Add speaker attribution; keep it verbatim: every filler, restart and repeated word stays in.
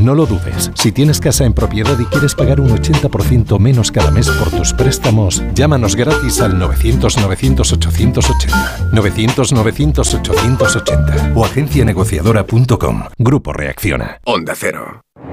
Speaker 1: No lo dudes. Si tienes casa en propiedad y quieres pagar un ochenta por ciento menos cada mes por tus préstamos, llámanos gratis al novecientos novecientos ochocientos ochenta. novecientos novecientos ochocientos ochenta o agencia negociadora punto com. Grupo Reacciona.
Speaker 2: Onda Cero.